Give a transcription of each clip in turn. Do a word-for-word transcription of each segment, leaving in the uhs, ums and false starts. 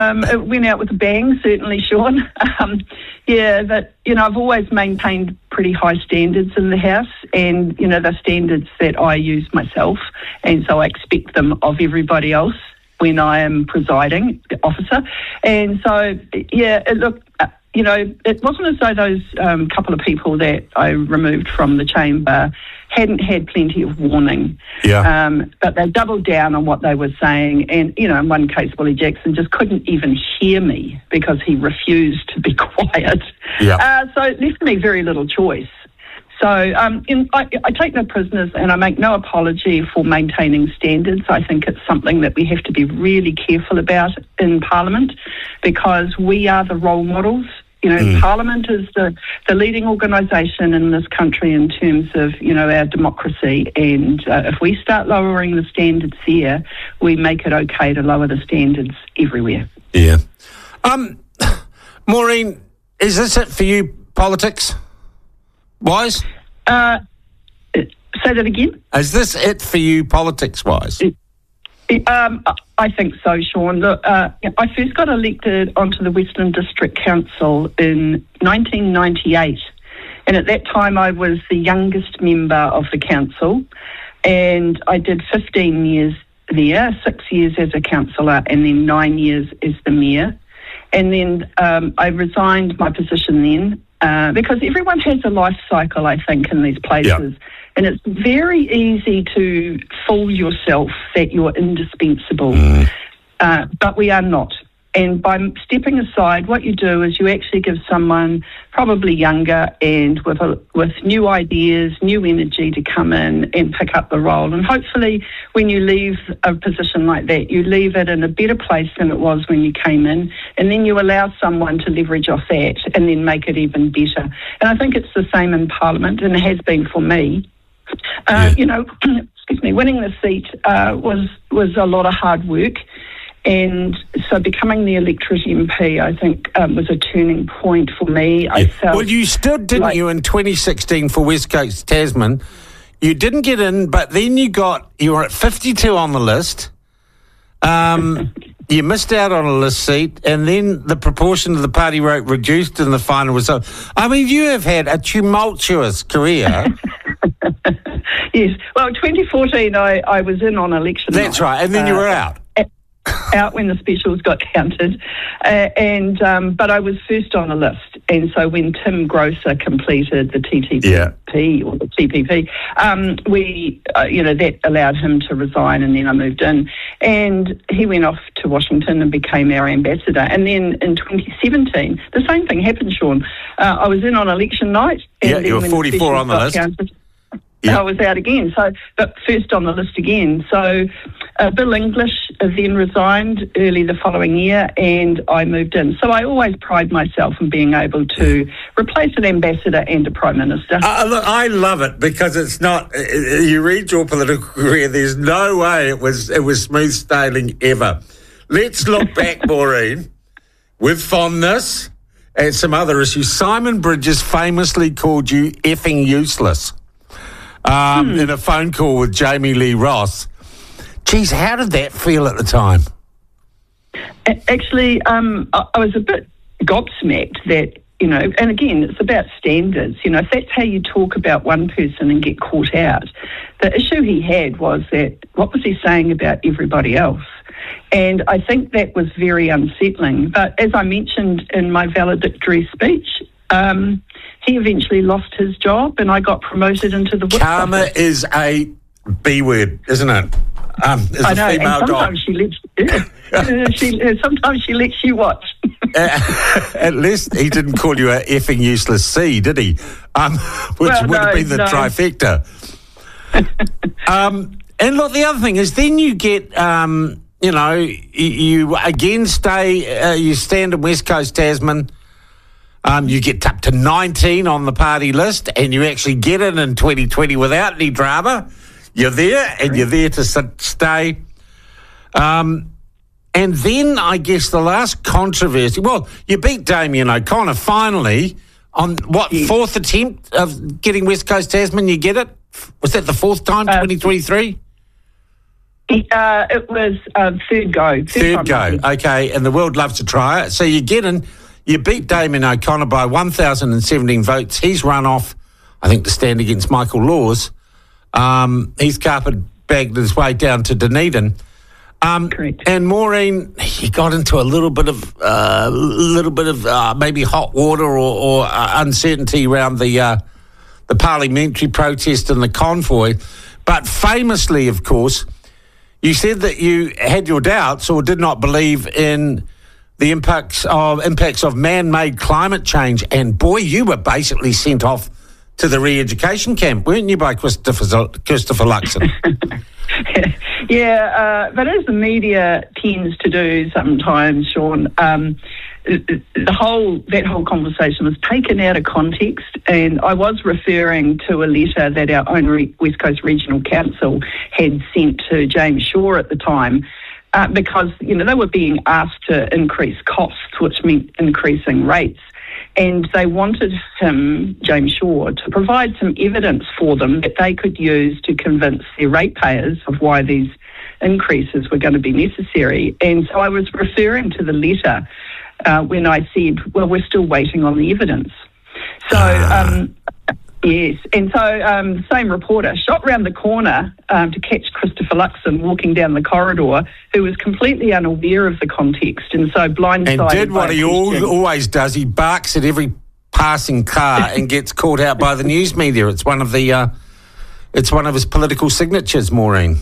Um, it went out with a bang, certainly, Sean. Um, yeah, but, you know, I've always maintained pretty high standards in the House, and, you know, the standards that I use myself, and so I expect them of everybody else when I am presiding officer. And so, yeah, it, look, uh, you know, it wasn't as though those um, couple of people that I removed from the chamber hadn't had plenty of warning. Yeah. Um, but they doubled down on what they were saying. And, you know, in one case, Willie Jackson just couldn't even hear me because he refused to be quiet. Yeah. Uh, so it left me very little choice. So um, in, I, I take no prisoners, and I make no apology for maintaining standards. I think it's something that we have to be really careful about in Parliament, because we are the role models. You know, mm. Parliament is the, the leading organisation in this country in terms of, you know, our democracy. And uh, if we start lowering the standards there, we make it okay to lower the standards everywhere. Yeah. Um, Maureen, is this it for you, politics wise? Uh, say that again? Is this it for you, politics wise? It, Um, I think so, Sean. Look, uh, I first got elected onto the Western District Council in nineteen ninety-eight, and at that time I was the youngest member of the council, and I did fifteen years there, six years as a councillor, and then nine years as the mayor. And then um, I resigned my position then uh, because everyone has a life cycle, I think, in these places. Yeah. And it's very easy to fool yourself that you're indispensable, mm. uh, but we are not. And by stepping aside, what you do is you actually give someone probably younger and with a, with new ideas, new energy to come in and pick up the role. And hopefully when you leave a position like that, you leave it in a better place than it was when you came in, and then you allow someone to leverage off that and then make it even better. And I think it's the same in Parliament, and it has been for me. Uh, yeah. You know, excuse me, winning the seat uh, was was a lot of hard work, and so becoming the electorate M P, I think, um, was a turning point for me. Yeah. I felt well, you stood, didn't like, you, in twenty sixteen for West Coast Tasman? You didn't get in, but then you got you were at fifty-two on the list. Um, you missed out on a list seat, and then the proportion of the party vote reduced in the final result. I mean, you have had a tumultuous career. Yes. Well, twenty fourteen, I, I was in on election That's night. right, and then you were uh, out. out when the specials got counted, uh, and um, but I was first on the list, and so when Tim Grosser completed the T T P yeah. or the T P P, um, we, uh, you know, that allowed him to resign, and then I moved in, and he went off to Washington and became our ambassador. And then in twenty seventeen, the same thing happened, Sean. Uh, I was in on election night. And yeah, you were forty-four on the list. Counted, Yep. I was out again, so but first on the list again. So uh, Bill English then resigned early the following year, and I moved in. So I always pride myself in being able to replace an ambassador and a prime minister. Uh, look, I love it because it's not. Uh, you read your political career. There's no way it was it was smooth sailing ever. Let's look back, Maureen, with fondness at some other issues. Simon Bridges famously called you effing useless. Um, hmm. in a phone call with Jamie Lee Ross. Geez, how did that feel at the time? Actually, um, I, I was a bit gobsmacked that, you know, and again, it's about standards. You know, if that's how you talk about one person and get caught out, the issue he had was that what was he saying about everybody else? And I think that was very unsettling. But as I mentioned in my valedictory speech, um, he eventually lost his job, and I got promoted into the whip Karma office. is a B word, isn't it? Um, is I a know, female and sometimes dog. she lets uh, she, uh, sometimes she lets you watch. uh, at least he didn't call you a effing useless C, did he? Um, which well, would no, have been the no. trifecta. um, and look, the other thing is, then you get, um, you know, you, you again stay, uh, you stand in West Coast Tasman. Um, you get up to nineteen on the party list, and you actually get in in twenty twenty without any drama. You're there, and you're there to sit, stay. Um, and then I guess the last controversy, well, you beat Damien O'Connor finally on, what, yes. fourth attempt of getting West Coast Tasman, you get it? Was that the fourth time, uh, twenty twenty-three? He, uh, it was uh, third go. Third, Third go, lucky. okay, and the world loves to try it. So you get in, you beat Damien O'Connor by one thousand seventeen votes. He's run off, I think, to stand against Michael Laws. Um, he's carpet-bagged his way down to Dunedin. Um, Correct. And Maureen, he got into a little bit of, uh, little bit of uh, maybe hot water or, or uh, uncertainty around the uh, the parliamentary protest and the convoy. But famously, of course, you said that you had your doubts or did not believe in the impacts of impacts of man-made climate change. And boy, you were basically sent off to the re-education camp, weren't you, by Christopher Christopher Luxon? Yeah, uh, but as the media tends to do sometimes, Sean, um, the whole that whole conversation was taken out of context, and I was referring to a letter that our own Re- West Coast Regional Council had sent to James Shaw at the time, uh, because you know they were being asked to increase costs, which meant increasing rates, and they wanted him, James Shaw, to provide some evidence for them that they could use to convince their ratepayers of why these increases were going to be necessary. And so I was referring to the letter uh, when I said, well, we're still waiting on the evidence. So, um, yes, and so um, the same reporter shot round the corner um, to catch Christopher Luxon walking down the corridor, who was completely unaware of the context, and so blindsided. And did what by he a al- question. always does. He barks at every passing car and gets caught out by the news media. It's one of the, uh, it's one of his political signatures, Maureen.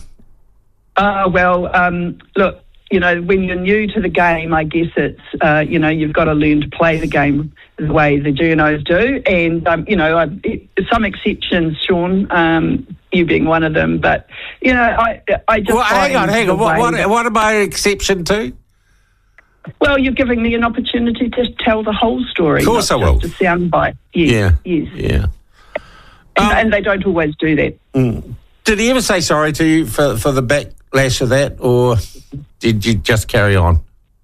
Uh, well, um, look, you know, when you're new to the game, I guess it's, uh, you know, you've got to learn to play the game the way the journos do. And, um, you know, I, it, some exceptions, Sean, um, you being one of them. But, you know, I I just... Well, hang on, hang on. What, what, that, what am I an exception to? Well, you're giving me an opportunity to tell the whole story. Of course not I will. just a soundbite. Yes, Yeah. yes. Yeah. And, Um, and they don't always do that. Mm. Did he ever say sorry to you for, for the backlash of that, or did you just carry on?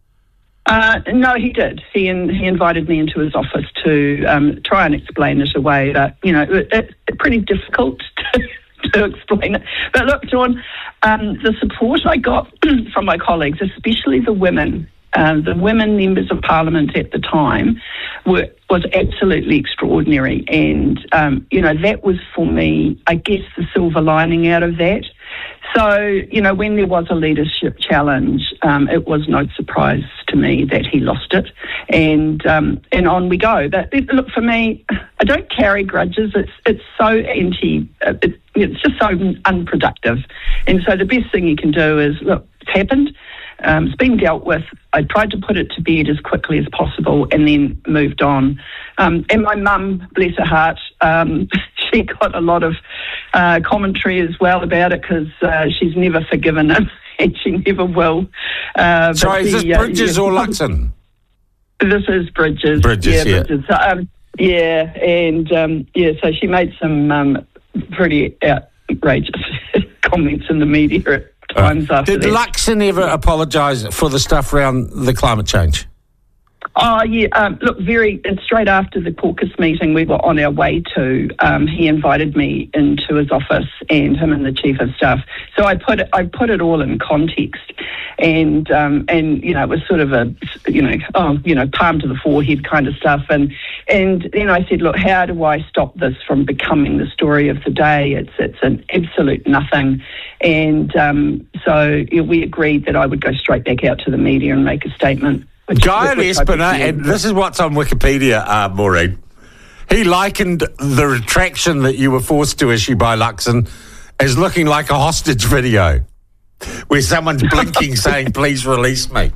Uh, no, he did. He in, he invited me into his office to um, try and explain it away. But, you know, it, it's pretty difficult to, to explain it. But look, John, um, the support I got from my colleagues, especially the women, uh, the women members of Parliament at the time, were was absolutely extraordinary. And, um, you know, that was for me, I guess, the silver lining out of that. So, you know, when there was a leadership challenge, um, it was no surprise to me that he lost it. And um, and on we go. But it, look, for me, I don't carry grudges. It's it's so anti, uh, it, it's just so unproductive. And so the best thing you can do is, look, it's happened. Um, it's been dealt with. I tried to put it to bed as quickly as possible and then moved on. Um, and my mum, bless her heart, um, she got a lot of uh, commentary as well about it because uh, she's never forgiven him and she never will. Uh, Sorry, is this the, uh, Bridges yeah, or Luxon? This is Bridges. Bridges, yeah. yeah. Bridges. So, um, yeah, and um, yeah, so she made some um, pretty outrageous comments in the media at times after Did that. Luxon ever apologise for the stuff around the climate change? Oh, yeah. Um, look, very and straight after the caucus meeting we were on our way to, um, he invited me into his office and him and the chief of staff. So I put it, I put it all in context, and um, and you know it was sort of a you know oh you know palm to the forehead kind of stuff, and and then I said, look, how do I stop this from becoming the story of the day? It's it's an absolute nothing, and um, so yeah, we agreed that I would go straight back out to the media and make a statement. Guy Espiner, and this is what's on Wikipedia, uh, Maureen, he likened the retraction that you were forced to issue by Luxon as looking like a hostage video where someone's blinking saying, please release me.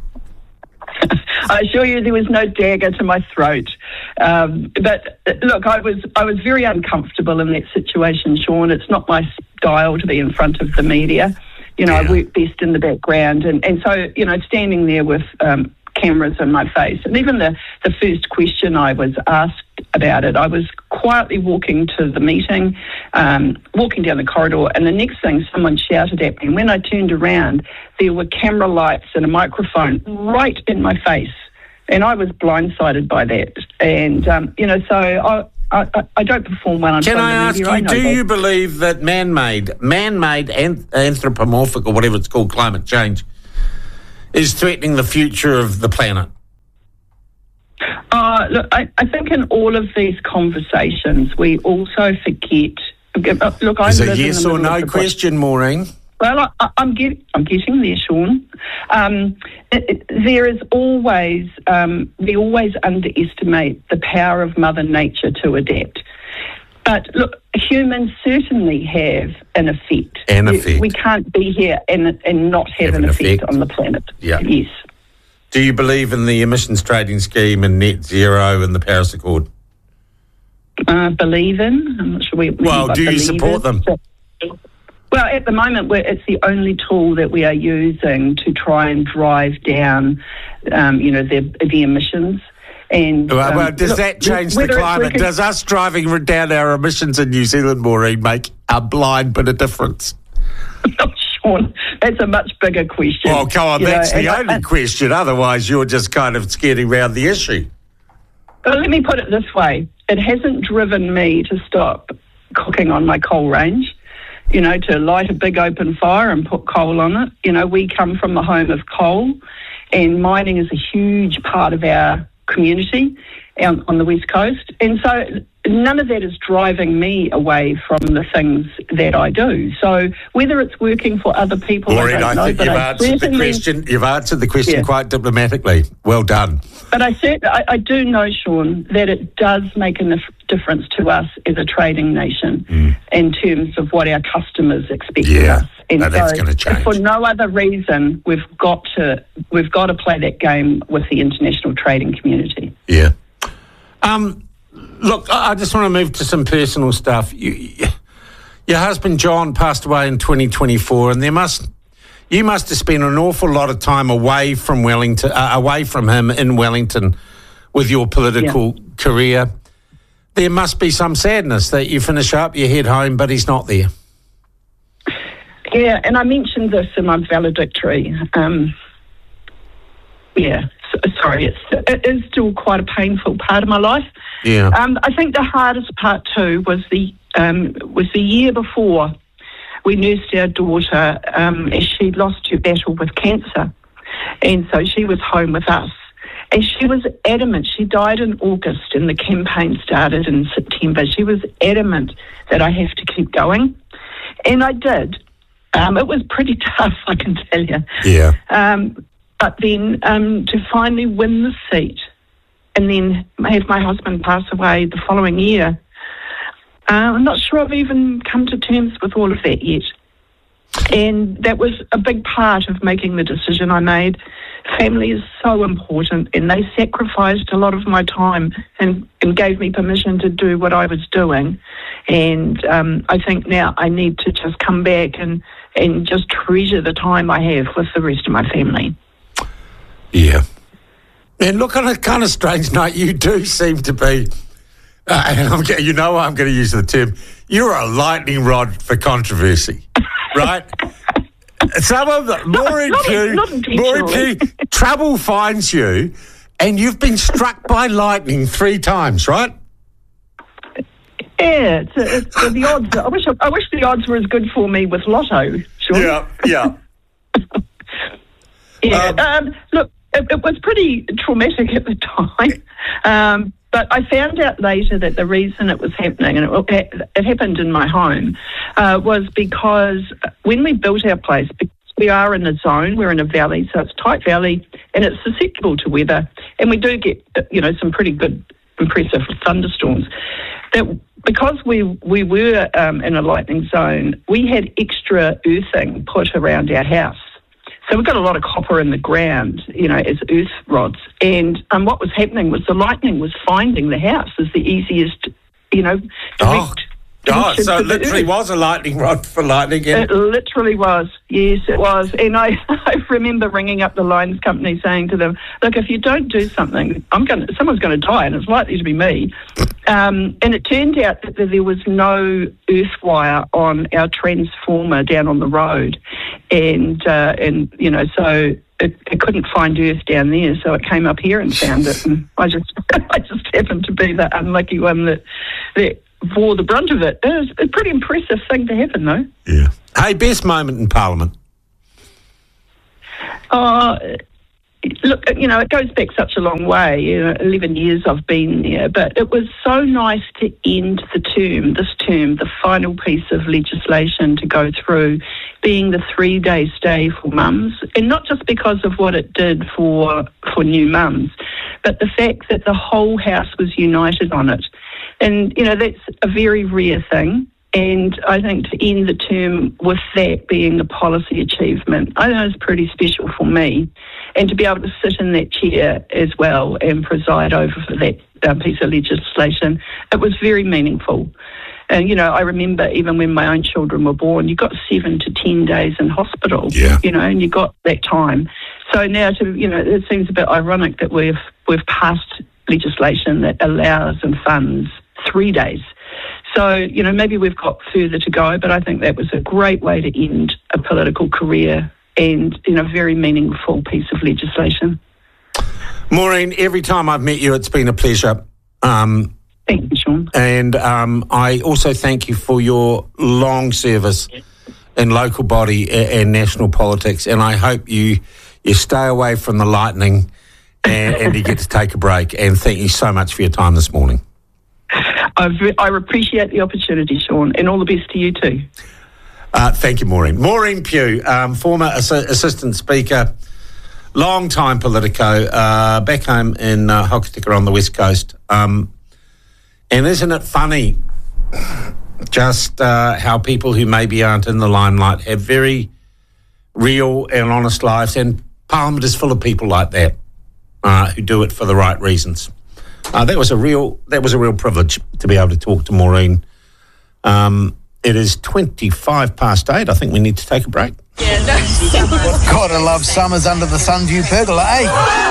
I assure you there was no dagger to my throat. Um, but uh, look, I was I was very uncomfortable in that situation, Sean. It's not my style to be in front of the media. You know, yeah. I work best in the background. And, and so, you know, standing there with um, cameras in my face. And even the, the first question I was asked about it, I was quietly walking to the meeting, um, walking down the corridor, and the next thing someone shouted at me. And when I turned around, there were camera lights and a microphone right in my face. And I was blindsided by that. And, um, you know, so I, I, I, I don't perform well in Can front I of the ask media. you, I know do that. you believe that man-made, man-made and anthropomorphic, or whatever it's called, climate change, is threatening the future of the planet? Uh, look, I, I think in all of these conversations, we also forget. Look, I Is live a in yes the or middle no of the question, Maureen? Well, I, I'm, get, I'm getting there, Sean. Um, it, it, there is always, um, we always underestimate the power of Mother Nature to adapt. But look, humans certainly have an effect. An We- effect. We can't be here and, and not have, Have an an effect, effect. on the planet. Yeah. Yes. Do you believe in the emissions trading scheme and net zero and the Paris Accord? Uh, believe in? I'm not sure we. we Well, what do you believe support is. them? Well, at the moment, we're, it's the only tool that we are using to try and drive down, um, you know, the, the emissions. And Well, um, well, does look, that change the whether it's climate? working- Does us driving down our emissions in New Zealand, Maureen, make a blind bit of difference? Oh, Sean, that's a much bigger question. Well, come on, you that's know, the and I- only question. Otherwise, you're just kind of skirting around the issue. Well, let me put it this way. It hasn't driven me to stop cooking on my coal range, you know, to light a big open fire and put coal on it. You know, we come from the home of coal, and mining is a huge part of our community on, on the West Coast. And so none of that is driving me away from the things that I do. So whether it's working for other people, Maureen, I don't I know. think but you've I answered the certainly- question. You've answered the question Yeah. quite diplomatically. Well done. But I, cert- I, I do know, Sean, that it does make a nif- difference to us as a trading nation Mm. in terms of what our customers expect Yeah. of us. And No, that's so, gonna change. if for no other reason, we've got to we've got to play that game with the international trading community. Yeah. Um, look, I I just want to move to some personal stuff. You, you, your husband John passed away in twenty twenty-four, and there must you must have spent an awful lot of time away from Wellington, uh, away from him in Wellington, with your political Yeah. career. There must be some sadness that you finish up, you head home, but he's not there. Yeah, and I mentioned this in my valedictory. Um, yeah, so, sorry, it's, it is still quite a painful part of my life. Yeah. Um, I think the hardest part too was the um, was the year before we nursed our daughter um, as she lost her battle with cancer, and so she was home with us. And she was adamant. She died in August, and the campaign started in September. She was adamant that I have to keep going, and I did. Um, it was pretty tough, I can tell you. Yeah. Um, but then um, to finally win the seat and then have my husband pass away the following year, uh, I'm not sure I've even come to terms with all of that yet. And that was a big part of making the decision I made. Family is so important, and they sacrificed a lot of my time and, and gave me permission to do what I was doing. And um, I think now I need to just come back and, and just treasure the time I have with the rest of my family. Yeah. And look, on a kind of strange note, you do seem to be, uh, and I'm, g- you know I'm going to use the term, you're a lightning rod for controversy, right? Some of the, Maureen not- Pugh, not Maureen intentionally. Pugh, trouble finds you, and you've been struck by lightning three times, right? Yeah, it's, it's, the odds. I wish I wish the odds were as good for me with Lotto. Sure. Yeah, yeah. Yeah. Um, Um, look, it, it was pretty traumatic at the time, um, but I found out later that the reason it was happening, and it, it happened in my home, uh, was because when we built our place, because we are in a zone, we're in a valley, so it's a tight valley, and it's susceptible to weather, and we do get, you know, some pretty good, impressive thunderstorms. That because we we were um, in a lightning zone, we had extra earthing put around our house. So we've got a lot of copper in the ground, you know, as earth rods. And um, what was happening was the lightning was finding the house as the easiest, you know, Oh, direct oh connection so to it the literally earth. was a lightning rod for lightning. And It literally was. Yes, it was. And I, I remember ringing up the lines company saying to them, look, if you don't do something, I'm going to, someone's going to die, and it's likely to be me. Um, and it turned out that there was no earth wire on our transformer down on the road. And, uh, and you know, so it, it couldn't find earth down there, so it came up here and found it. And I just I just happened to be the unlucky one that that bore the brunt of it. It was a pretty impressive thing to happen, though. Yeah. Hey, best moment in Parliament? Uh, look, you know, it goes back such a long way. You know, eleven years I've been there, but it was so nice to end the term, this term, the final piece of legislation to go through, being the three-day stay for mums, and not just because of what it did for for new mums, but the fact that the whole House was united on it. And, you know, that's a very rare thing. And I think to end the term with that being a policy achievement, I know it's pretty special for me. And to be able to sit in that chair as well and preside over for that um, piece of legislation, it was very meaningful. And, you know, I remember even when my own children were born, you got seven to ten days in hospital, yeah. you know, and you got that time. So now, to you know, it seems a bit ironic that we've we've passed legislation that allows and funds three days. So, you know, maybe we've got further to go, but I think that was a great way to end a political career and, you know, very meaningful piece of legislation. Maureen, every time I've met you, it's been a pleasure. Um, thank you, Sean. And um, I also thank you for your long service in local body and national politics, and I hope you, you stay away from the lightning and, and you get to take a break. And thank you so much for your time this morning. I've, I appreciate the opportunity, Sean, and all the best to you too. Uh, thank you, Maureen. Maureen Pugh, um, former ass- Assistant Speaker, long-time Politico, uh, back home in uh, Hokitika on the West Coast. Um, and isn't it funny just uh, how people who maybe aren't in the limelight have very real and honest lives, and Parliament is full of people like that uh, who do it for the right reasons. Uh, that was a real that was a real privilege to be able to talk to Maureen. Um, it is twenty-five past eight. I think we need to take a break. Yeah, no. Gotta love summers under the Sunview pergola, eh?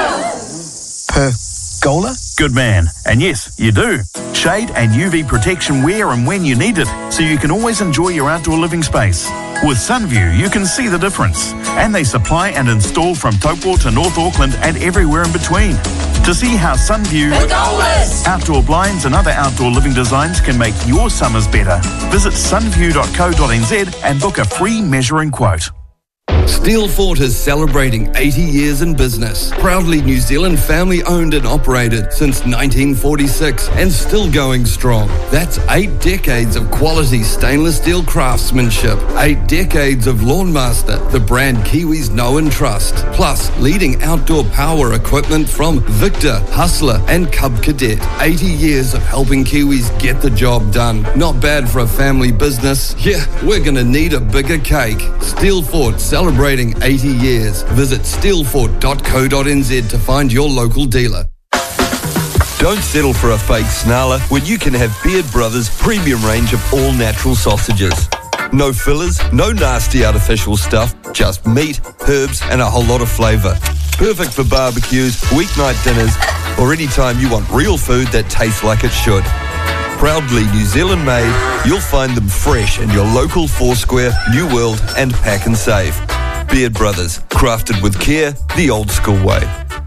Pergola? Good man. And yes, you do. Shade and U V protection where and when you need it, so you can always enjoy your outdoor living space. With Sunview, you can see the difference. And they supply and install from Taupo to North Auckland and everywhere in between. To see how Sunview, outdoor blinds and other outdoor living designs can make your summers better, visit sunview dot co dot n z and book a free measuring quote. Steelfort is celebrating eighty years in business. Proudly New Zealand family owned and operated since nineteen forty-six and still going strong. That's eight decades of quality stainless steel craftsmanship. Eight decades of Lawnmaster, the brand Kiwis know and trust. Plus leading outdoor power equipment from Victor, Hustler and Cub Cadet. eighty years of helping Kiwis get the job done. Not bad for a family business. Yeah, we're going to need a bigger cake. Steelfort celebrating eighty years. Visit steelfort dot co dot n z to find your local dealer. Don't settle for a fake snarler when you can have Beard Brothers' premium range of all-natural sausages. No fillers, no nasty artificial stuff, just meat, herbs and a whole lot of flavour. Perfect for barbecues, weeknight dinners, or any time you want real food that tastes like it should. Proudly New Zealand made, you'll find them fresh in your local Foursquare, New World and Pack and Save. Beard Brothers, crafted with care, the old school way.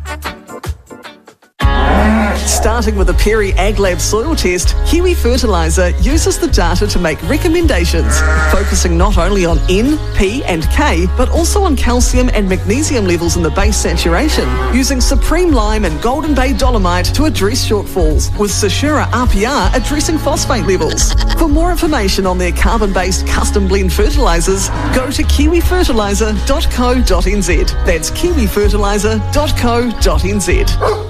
Starting with a Perry AgLab soil test, Kiwi Fertiliser uses the data to make recommendations, focusing not only on N, P and K, but also on calcium and magnesium levels in the base saturation, using Supreme Lime and Golden Bay Dolomite to address shortfalls, with Sashura R P R addressing phosphate levels. For more information on their carbon-based custom blend fertilisers, go to kiwi fertiliser dot co dot n z. That's kiwi fertiliser dot co dot n z.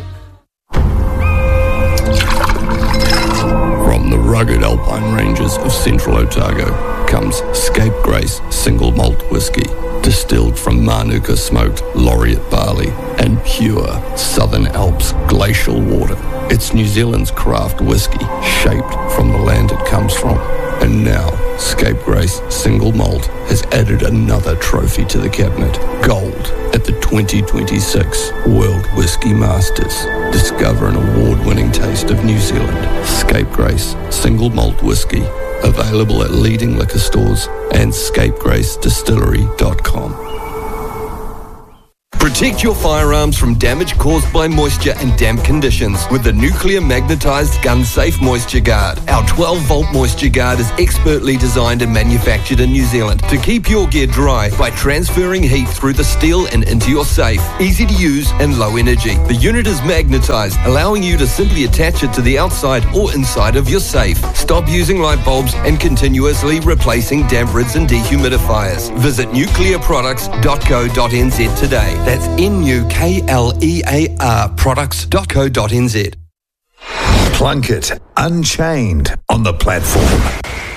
The rugged alpine ranges of central Otago comes Scapegrace single malt whiskey, distilled from Manuka smoked laureate barley and pure Southern Alps glacial water. It's New Zealand's craft whiskey, shaped from the land it comes from. And now, Scapegrace Single Malt has added another trophy to the cabinet, gold, at the twenty twenty-six World Whisky Masters. Discover an award-winning taste of New Zealand. Scapegrace Single Malt Whisky, available at leading liquor stores and scapegrace distillery dot com. Protect your firearms from damage caused by moisture and damp conditions with the Nuclear Magnetized Gun Safe Moisture Guard. Our twelve volt Moisture Guard is expertly designed and manufactured in New Zealand to keep your gear dry by transferring heat through the steel and into your safe. Easy to use and low energy. The unit is magnetized, allowing you to simply attach it to the outside or inside of your safe. Stop using light bulbs and continuously replacing damp rids and dehumidifiers. Visit nuclear products dot co dot n z today. That's N U K L E A R products dot co dot n z. Plunkett Unchained on the platform.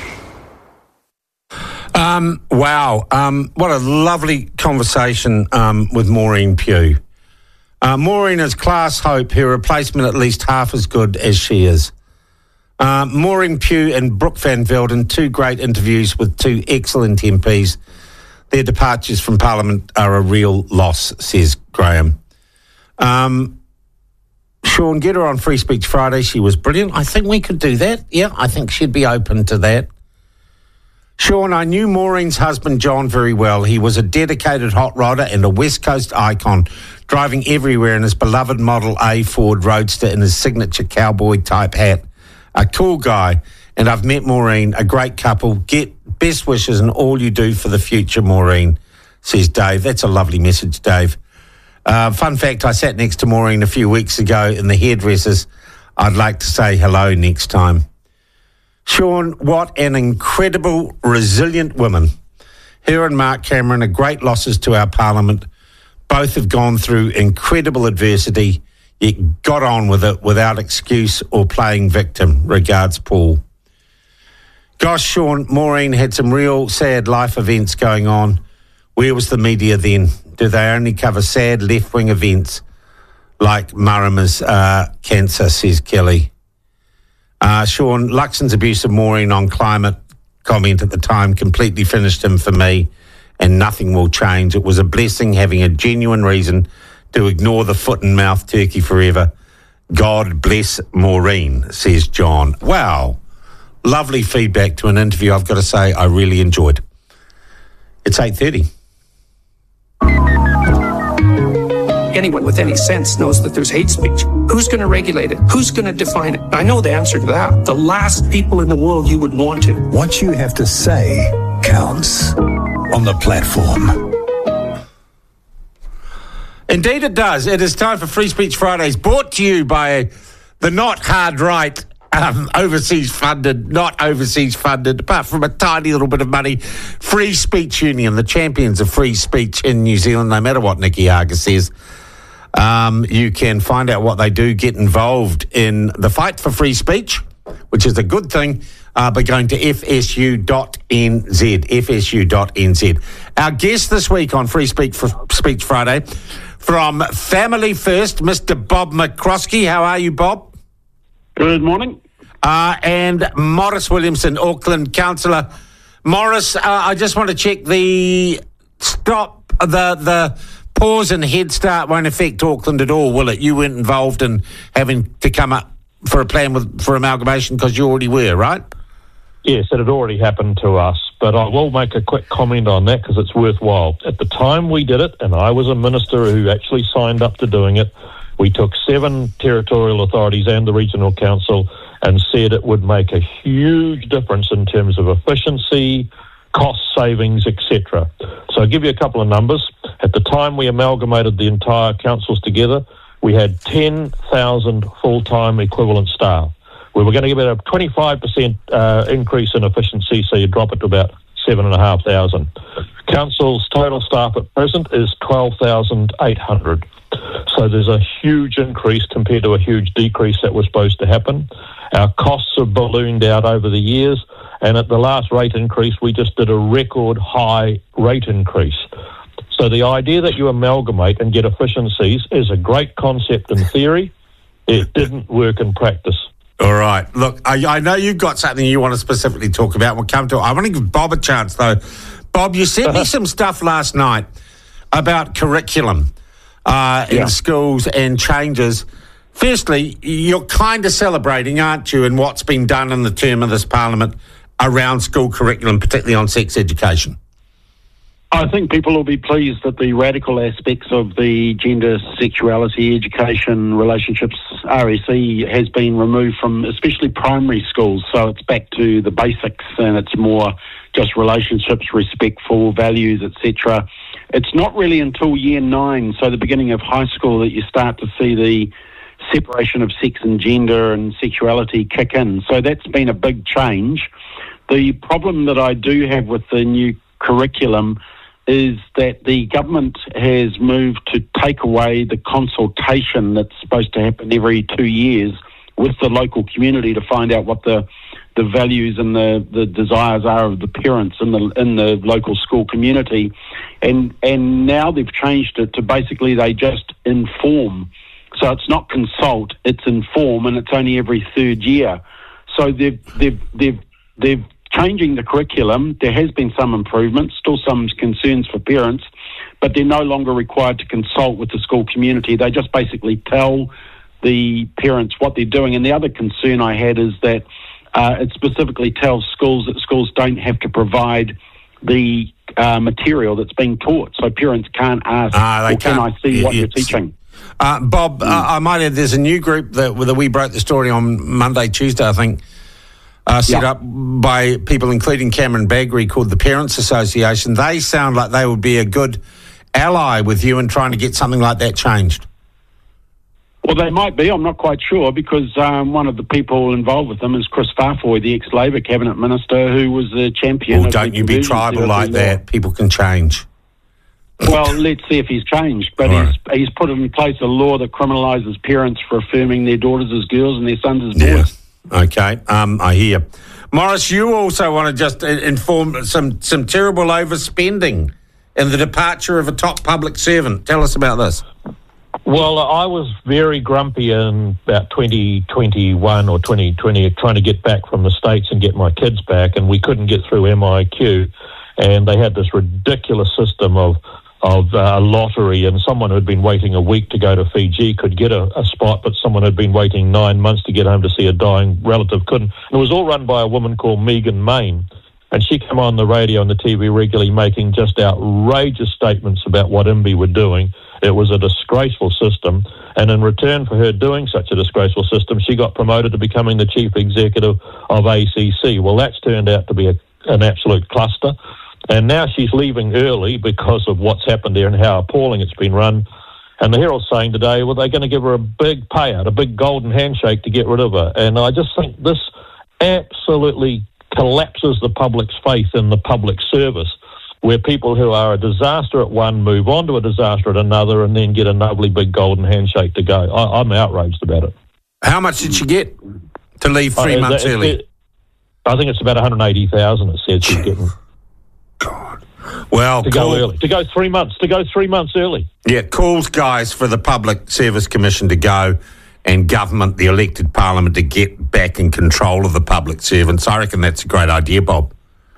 Um, wow. Um, what a lovely conversation um, with Maureen Pugh. Uh, Maureen is class hope, her replacement at least half as good as she is. Uh, Maureen Pugh and Brooke Van Velden, two great interviews with two excellent M Ps. Their departures from Parliament are a real loss, says Graham. Um, Sean, get her on Free Speech Friday. She was brilliant. I think we could do that. Yeah, I think she'd be open to that. Sean, I knew Maureen's husband, John, very well. He was a dedicated hot rodder and a West Coast icon, driving everywhere in his beloved Model A Ford Roadster in his signature cowboy-type hat. A cool guy, and I've met Maureen, a great couple. Get best wishes and all you do for the future, Maureen, says Dave. That's a lovely message, Dave. Uh, fun fact, I sat next to Maureen a few weeks ago in the hairdressers. I'd like to say hello next time. Sean, what an incredible, resilient woman. Her and Mark Cameron are great losses to our Parliament. Both have gone through incredible adversity, yet got on with it without excuse or playing victim. Regards, Paul. Gosh, Sean, Maureen had some real sad life events going on. Where was the media then? Do they only cover sad left-wing events like Marama's uh, cancer, says Kelly. Uh, Sean, Luxon's abuse of Maureen on climate comment at the time completely finished him for me, and nothing will change. It was a blessing having a genuine reason to ignore the foot and mouth turkey forever. God bless Maureen, says John. Wow. Lovely feedback to an interview I've got to say I really enjoyed. It's eight thirty. Anyone with any sense knows that there's hate speech. Who's going to regulate it? Who's going to define it? I know the answer to that. The last people in the world you would want to. What you have to say counts on the platform. Indeed it does. It is time for Free Speech Fridays, brought to you by the not hard right, um, overseas funded, not overseas funded, apart from a tiny little bit of money, Free Speech Union, the champions of free speech in New Zealand, no matter what Nicky Hager says. Um, you can find out what they do, get involved in the fight for free speech, which is a good thing, uh, by going to f s u dot n z, f s u dot n z. Our guest this week on Free Speech, Speech Friday, from Family First, Mister Bob McCroskey. How are you, Bob? Good morning. Uh, and Morris Williamson, Auckland Councillor. Morris, uh, I just want to check the stop, the the pause and head start won't affect Auckland at all, will it? You weren't involved in having to come up for a plan with, for amalgamation because you already were, right? Yes, it had already happened to us, but I will make a quick comment on that because it's worthwhile. At the time we did it, and I was a minister who actually signed up to doing it, we took seven territorial authorities and the regional council and said it would make a huge difference in terms of efficiency, cost savings, et cetera. So I'll give you a couple of numbers. At the time we amalgamated the entire councils together, we had ten thousand full-time equivalent staff. We were going to give it a twenty-five percent uh, increase in efficiency, so you drop it to about seven thousand five hundred. Council's total staff at present is twelve thousand eight hundred. So there's a huge increase compared to a huge decrease that was supposed to happen. Our costs have ballooned out over the years, and at the last rate increase, we just did a record high rate increase. So the idea that you amalgamate and get efficiencies is a great concept in theory. It didn't work in practice. All right. Look, I, I know you've got something you want to specifically talk about. We'll come to it. I want to give Bob a chance, though. Bob, you sent me some stuff last night about curriculum uh, in yeah. schools and changes. Firstly, you're kind of celebrating, aren't you, in what's been done in the term of this Parliament around school curriculum, particularly on sex education? I think people will be pleased that the radical aspects of the gender, sexuality, education, relationships, R S E has been removed from especially primary schools. So it's back to the basics and it's more just relationships, respectful values, et cetera. It's not really until year nine, so the beginning of high school, that you start to see the separation of sex and gender and sexuality kick in. So that's been a big change. The problem that I do have with the new curriculum is that the government has moved to take away the consultation that's supposed to happen every two years with the local community to find out what the the values and the, the desires are of the parents in the in the local school community. And and now they've changed it to basically they just inform. So it's not consult, it's inform, and it's only every third year. So they've they've they've they've changing the curriculum. There has been some improvements, still some concerns for parents, but they're no longer required to consult with the school community. They just basically tell the parents what they're doing. And the other concern I had is that uh, it specifically tells schools that schools don't have to provide the uh, material that's being taught. So parents can't ask, ah, they well, can I see what you're it's, teaching? Uh, Bob, mm. uh, I might add, there's a new group that, that we broke the story on Monday, Tuesday, I think, Uh, set yep. up by people including Cameron Baggery, called the Parents Association. They sound like they would be a good ally with you in trying to get something like that changed. Well, they might be. I'm not quite sure, because um, one of the people involved with them is Chris Farfoy, the ex-Labor cabinet minister, who was the champion. Well, of don't the you be tribal like that. People can change. Well, let's see if he's changed. But All he's right. he's put in place a law that criminalises parents for affirming their daughters as girls and their sons as boys. Yeah. Okay, um, I hear. Morris, you also want to just inform some, some terrible overspending and the departure of a top public servant. Tell us about this. Well, I was very grumpy in about twenty twenty-one or twenty twenty, trying to get back from the States and get my kids back, and we couldn't get through M I Q, and they had this ridiculous system of of uh, lottery, and someone who had been waiting a week to go to Fiji could get a, a spot, but someone who had been waiting nine months to get home to see a dying relative couldn't. And it was all run by a woman called Megan Main, and she came on the radio and the T V regularly making just outrageous statements about what I M B I were doing. It was a disgraceful system, and in return for her doing such a disgraceful system, she got promoted to becoming the chief executive of A C C. Well, that's turned out to be a, an absolute cluster. And now she's leaving early because of what's happened there and how appalling it's been run. And the Herald's saying today, well, they're going to give her a big payout, a big golden handshake to get rid of her. And I just think this absolutely collapses the public's faith in the public service, where people who are a disaster at one move on to a disaster at another and then get a lovely big golden handshake to go. I, I'm outraged about it. How much did she get to leave three uh, months it, early? It, I think it's about one hundred eighty thousand dollars it says she's getting. God. Well, to call, go early, to go three months, to go three months early. Yeah, calls, guys, for the Public Service Commission to go and government, the elected parliament, to get back in control of the public servants. I reckon that's a great idea, Bob.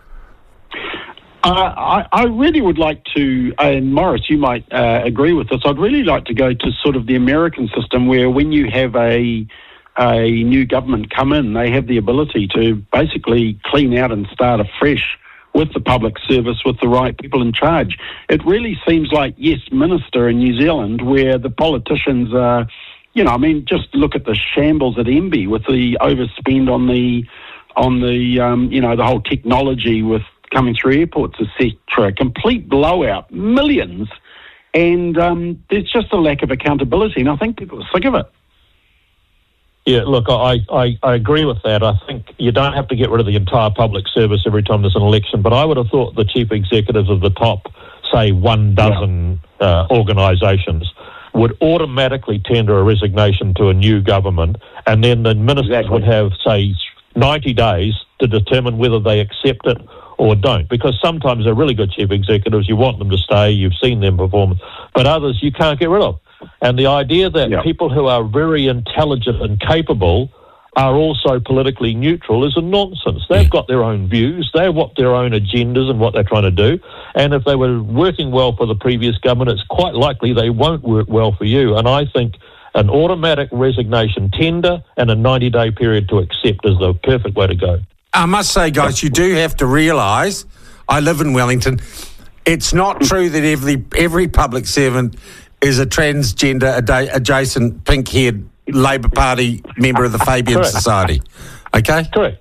Uh, I, I really would like to, and Morris, you might uh, agree with this, I'd really like to go to sort of the American system, where when you have a a new government come in, they have the ability to basically clean out and start afresh with the public service, with the right people in charge. It really seems like Yes Minister in New Zealand, where the politicians are, you know, I mean, just look at the shambles at M B I with the overspend on the, on the, um, you know, the whole technology with coming through airports, et cetera. Complete blowout, millions, and um, there's just a lack of accountability, and I think people are sick of it. Yeah, look, I, I, I agree with that. I think you don't have to get rid of the entire public service every time there's an election, but I would have thought the chief executives of the top, say, one dozen yeah. uh, organisations would automatically tender a resignation to a new government, and then the ministers exactly. would have, say, ninety days to determine whether they accept it or don't, because sometimes they're really good chief executives, you want them to stay, you've seen them perform, but others you can't get rid of. And the idea that yep. people who are very intelligent and capable are also politically neutral is a nonsense. They've got their own views, they've got their own agendas and what they're trying to do, and if they were working well for the previous government, it's quite likely they won't work well for you. And I think an automatic resignation tender and a ninety-day period to accept is the perfect way to go. I must say, guys, you do have to realise, I live in Wellington, it's not true that every every public servant is a transgender ad- adjacent pink-haired Labor Party member of the Fabian Correct. Society. Okay? Correct.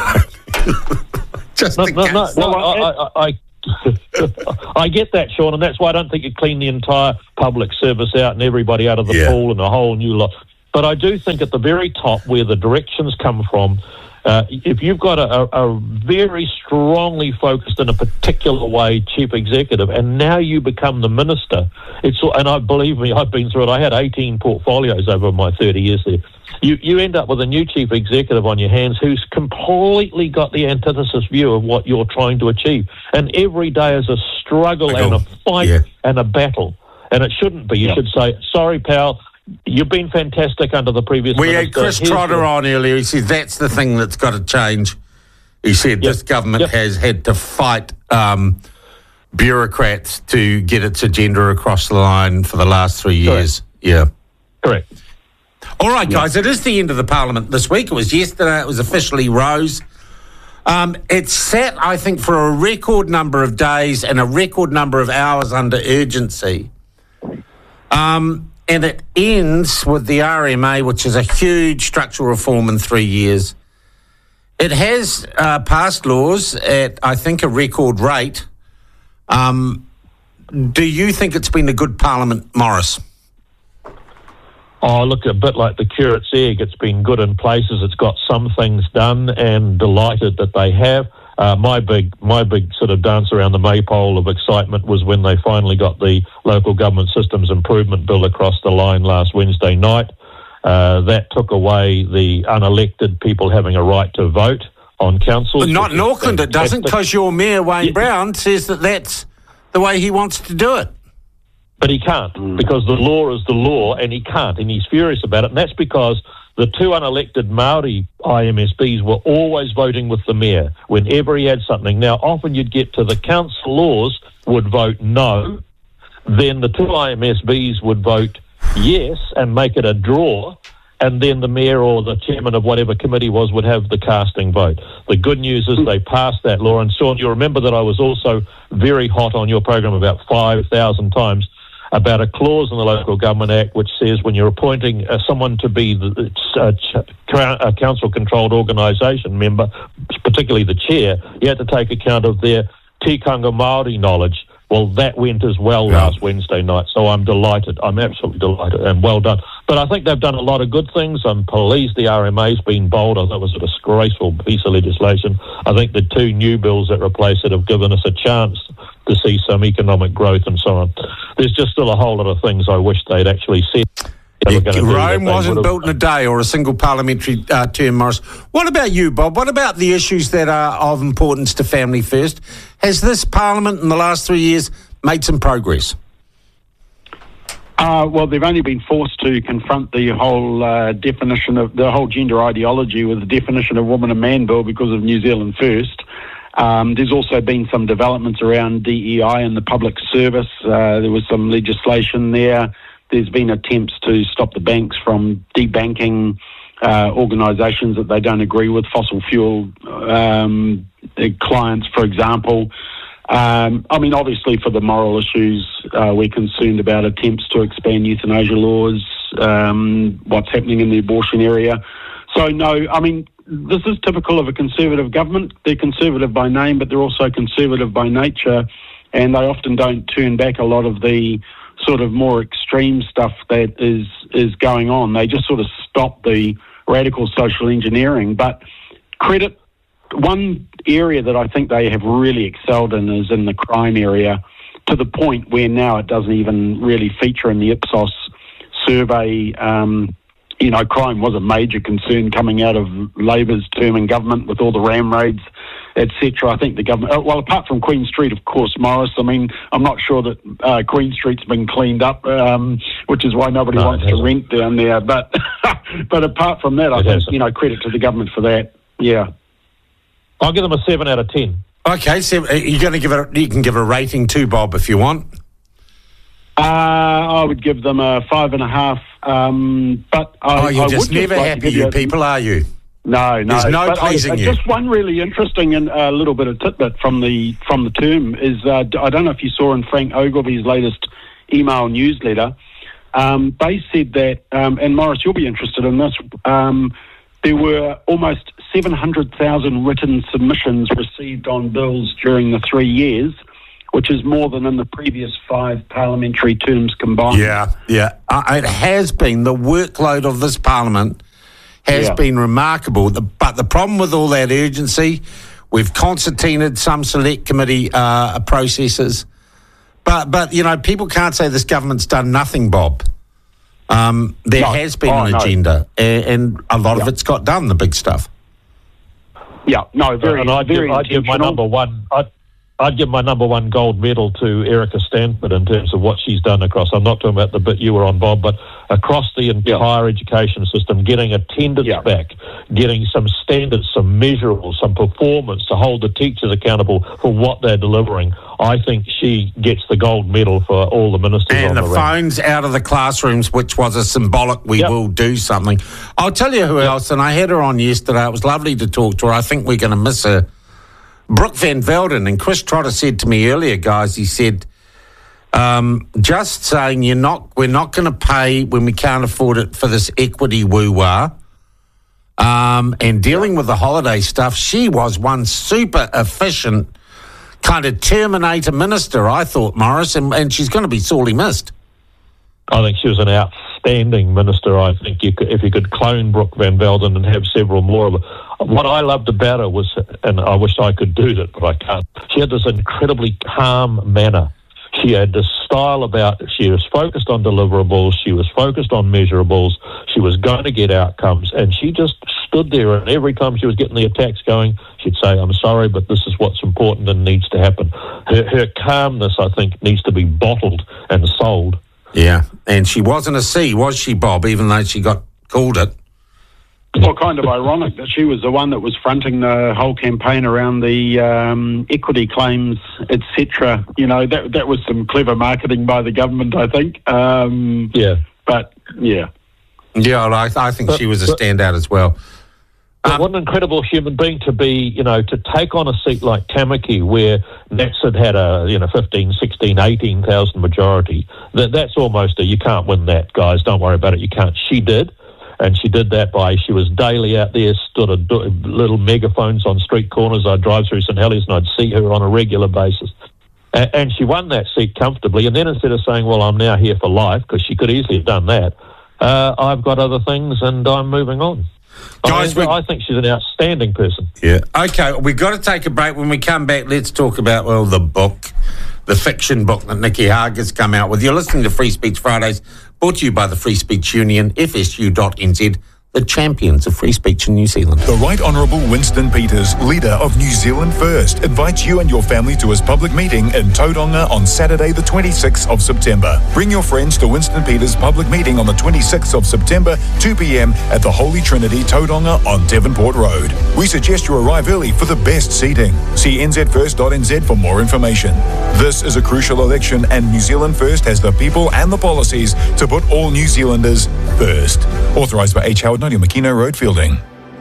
Just no, in no, case. no, no, I, I, I, I get that, Sean, and that's why I don't think you clean the entire public service out and everybody out of the Yeah. pool and a whole new lot. But I do think at the very top, where the directions come from, uh, if you've got a, a, a very strongly focused in a particular way chief executive, and now you become the minister, it's and I believe me, I've been through it. I had eighteen portfolios over my thirty years there. You you end up with a new chief executive on your hands who's completely got the antithesis view of what you're trying to achieve, and every day is a struggle and a fight Yeah. and a battle, and it shouldn't be. You Yeah. should say, "Sorry, pal, you've been fantastic under the previous." We minister. had Chris Here's Trotter your-" on earlier. He said that's the thing that's got to change. He said Yep. this government Yep. has had to fight um, bureaucrats to get its agenda across the line for the last three years. Yeah. Correct. All right, guys, it is the end of the Parliament this week. It was yesterday. It was officially rose. Um, it sat, I think, for a record number of days and a record number of hours under urgency. Um, and it ends with the R M A, which is a huge structural reform in three years. It has uh, passed laws at, I think, a record rate. Um, do you think it's been a good Parliament, Morris? Oh, look, a bit like the curate's egg. It's been good in places. It's got some things done, and delighted that they have. Uh, my big, my big sort of dance around the maypole of excitement was when they finally got the Local Government Systems Improvement Bill across the line last Wednesday night. Uh, that took away the unelected people having a right to vote on councils. But not in Auckland, it doesn't, fantastic. because your mayor, Wayne Yeah. Brown, says that that's the way he wants to do it. But he can't, because the law is the law, and he can't, and he's furious about it. And that's because the two unelected Māori I M S Bs were always voting with the mayor whenever he had something. Now, often you'd get to the council laws would vote no, then the two I M S Bs would vote yes and make it a draw, and then the mayor or the chairman of whatever committee was would have the casting vote. The good news is they passed that law, and Sean, you remember that I was also very hot on your program about five thousand times about a clause in the Local Government Act which says when you're appointing uh, someone to be the uh, ch- a council-controlled organisation member, particularly the chair, you had to take account of their tikanga Māori knowledge. Well, that went as well Yeah. last Wednesday night, so I'm delighted. I'm absolutely delighted, and well done. But I think they've done a lot of good things. I'm pleased the R M A's been bold. I thought it was a disgraceful piece of legislation. I think the two new bills that replace it have given us a chance to see some economic growth and so on. There's just still a whole lot of things I wish they'd actually said. They were gonna do that Rome they wasn't would've- built in a day or a single parliamentary uh, term, Morris. What about you, Bob? What about the issues that are of importance to Family First? Has this Parliament in the last three years made some progress? Uh, well, they've only been forced to confront the whole uh, definition of the whole gender ideology with the definition of woman and man bill because of New Zealand First. Um, there's also been some developments around D E I and the public service. Uh, there was some legislation there. There's been attempts to stop the banks from debanking uh, organisations that they don't agree with, fossil fuel um, clients, for example. Um, I mean, obviously, for the moral issues, uh, we're concerned about attempts to expand euthanasia laws, um, what's happening in the abortion area. So, no, I mean, this is typical of a Conservative government. They're Conservative by name, but they're also Conservative by nature, and they often don't turn back a lot of the sort of more extreme stuff that is is going on. They just sort of stop the radical social engineering. But credit, one area that I think they have really excelled in is in the crime area, to the point where now it doesn't even really feature in the Ipsos survey. Um, you know, crime was a major concern coming out of Labor's term in government with all the ram raids, et cetera. I think the government, well, apart from Queen Street, of course, Morris, I mean, I'm not sure that uh, Queen Street's been cleaned up, um, which is why nobody No, wants it to hasn't. rent down there. But, but apart from that, I It think, hasn't. you know, credit to the government for that. Yeah. I'll give them a seven out of ten. Okay, so uh, you're going to give it. You can give a rating too, Bob, if you want. Uh, I would give them a five and a half. Um, but I, Oh, you're I just would never like to happy, give you a- people, are you? No, no. There's no but pleasing I, you. Just one really interesting and a uh, little bit of tidbit from the from the term is uh, I don't know if you saw in Frank Ogilvy's latest email newsletter. Um, they said that, um, and Morris, you'll be interested in this. Um, there were almost seven hundred thousand written submissions received on bills during the three years, which is more than in the previous five parliamentary terms combined. Yeah, yeah. Uh, it has been. The workload of this parliament has Yeah. been remarkable. The, but the problem with all that urgency, we've concertinaed some select committee uh, processes. But, but, you know, people can't say this government's done nothing, Bob. Um, there No. has been Oh, an no. agenda, and, and a lot Yeah. of it's got done, the big stuff. Yeah, no, very, and I'd very give, I'd give my intentional. number one. I'd, I'd give my number one gold medal to Erica Stanford in terms of what she's done across. I'm not talking about the bit you were on, Bob, but across the entire education system, getting attendance Yeah. back, getting some standards, some measurables, some performance to hold the teachers accountable for what they're delivering. I think she gets the gold medal for all the ministers And on the, the rank. phones out of the classrooms, which was a symbolic, we Yep. will do something. I'll tell you who else, and I had her on yesterday. It was lovely to talk to her. I think we're going to miss her. Brooke Van Velden. And Chris Trotter said to me earlier, guys, he said, um, just saying you're not, we're not going to pay when we can't afford it for this equity woo-wah. Um, and dealing with the holiday stuff, she was one super efficient kind of Terminator minister, I thought, Morris, and, and she's going to be sorely missed. I think she was an outstanding minister. I think you could, if you could clone Brooke Van Velden and have several more of them. What I loved about her was, and I wish I could do that, but I can't, she had this incredibly calm manner. She had this style about, she was focused on deliverables, she was focused on measurables, she was going to get outcomes, and she just stood there, and every time she was getting the attacks going, she'd say, I'm sorry, but this is what's important and needs to happen. Her, her calmness, I think, needs to be bottled and sold. Yeah, and she wasn't a C, was she, Bob, even though she got called it? Well, kind of ironic that she was the one that was fronting the whole campaign around the um, equity claims, et cetera. You know, that that was some clever marketing by the government, I think. Um, yeah. But, yeah. Yeah, well, I, I think But- she was a but- standout as well. But Um, what an incredible human being to be, you know, to take on a seat like Tamaki where Nats had had a, you know, fifteen, sixteen, eighteen thousand majority. That That's almost a, you can't win that, guys, don't worry about it, you can't. She did, and she did that by, she was daily out there, stood at do- little megaphones on street corners. I'd drive through St Helens and I'd see her on a regular basis. A- and she won that seat comfortably, and then instead of saying, well, I'm now here for life, because she could easily have done that, uh, I've got other things and I'm moving on. Guys, I, we- I think she's an outstanding person. Yeah. Okay, we've got to take a break. When we come back, let's talk about, well, the book, the fiction book that Nikki Hager's come out with. You're listening to Free Speech Fridays, brought to you by the Free Speech Union, F S U dot N Z, the champions of free speech in New Zealand. The Right Honourable Winston Peters, leader of New Zealand First, invites you and your family to his public meeting in Tauranga on Saturday the twenty-sixth of September. Bring your friends to Winston Peters' public meeting on the twenty-sixth of September, two p.m. at the Holy Trinity, Tauranga on Devonport Road. We suggest you arrive early for the best seating. See N Z first dot N Z for more information. This is a crucial election, and New Zealand First has the people and the policies to put all New Zealanders first. Authorised by H. Howard Noddy, Makino Road, Fielding.